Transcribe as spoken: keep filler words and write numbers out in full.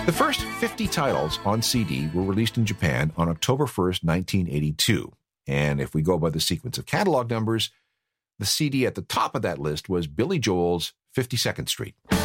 The first fifty titles on C D were released in Japan on October first, nineteen eighty-two. And if we go by the sequence of catalog numbers, the C D at the top of that list was Billy Joel's fifty-second Street.